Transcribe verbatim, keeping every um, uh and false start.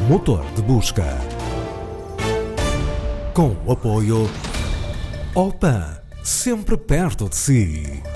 motor de busca. Com o apoio Opan, sempre perto de si.